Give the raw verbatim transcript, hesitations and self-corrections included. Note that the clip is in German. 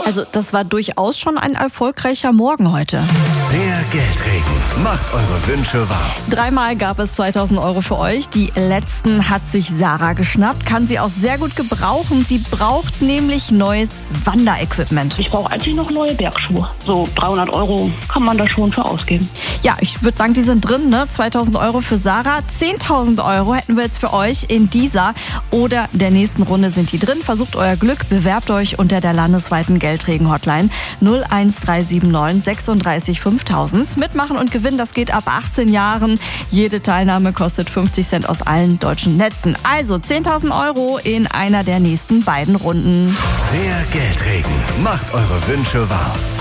Also das war durchaus schon ein erfolgreicher Morgen heute. Der Geldregen macht eure Wünsche wahr. Dreimal gab es zweitausend Euro für euch. Die letzten hat sich Sarah geschnappt. Kann sie auch sehr gut gebrauchen. Sie braucht nämlich neues Wanderequipment. Ich brauche eigentlich noch neue Bergschuhe. So dreihundert Euro kann man da schon für ausgeben. Ja, ich würde sagen, die sind drin, ne? zweitausend Euro für Sarah. zehntausend Euro hätten wir jetzt für euch in dieser oder der nächsten Runde sind die drin. Versucht euer Glück, bewerbt euch unter der landesweiten Geldregen-Hotline null eins drei sieben neun sechsunddreißig fünftausend. Mitmachen und gewinnen, das geht ab achtzehn Jahren. Jede Teilnahme kostet fünfzig Cent aus allen deutschen Netzen. Also zehntausend Euro in einer der nächsten beiden Runden. Der Geldregen macht eure Wünsche wahr.